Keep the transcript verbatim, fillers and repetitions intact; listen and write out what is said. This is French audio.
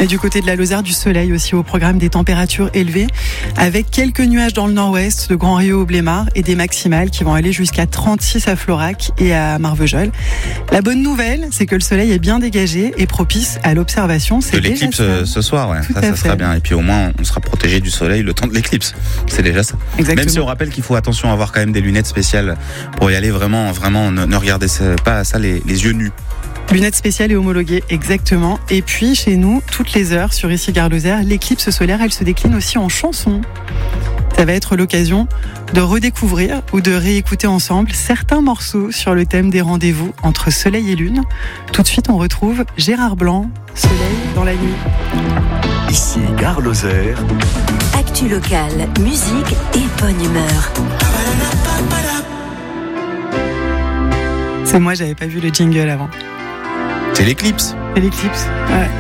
Et du côté de la Lozère, du soleil aussi au programme, des températures élevées avec quelques nuages dans le nord-ouest, de Grand Rio au Blémard et des maximales qui vont aller jusqu'à trente-six à Florac et à Marvejols. La bonne nouvelle, c'est que le soleil est bien dégagé et propice à l'observation. C'est de l'éclipse déjà ça. ce soir, ouais. Tout ça, à ça fait. sera bien. Et puis au moins, on sera protégé du soleil le temps de l'éclipse. C'est déjà ça. Exactement. Même si on rappelle qu'il faut attention à avoir quand même des lunettes spéciales pour y aller vraiment, vraiment, ne, ne regardez pas à ça les, les yeux nus. Lunettes spéciales et homologuées, exactement. Et puis, chez nous, toutes les heures, sur Ici Gare Lozère, l'éclipse solaire, elle se décline aussi en chansons. Ça va être l'occasion de redécouvrir ou de réécouter ensemble certains morceaux sur le thème des rendez-vous entre soleil et lune. Tout de suite, on retrouve Gérard Blanc, Soleil dans la nuit. Ici Gare Lozère. Actu locale, musique et bonne humeur. C'est moi, j'avais pas vu le jingle avant. C'est l'éclipse. C'est l'éclipse, ouais.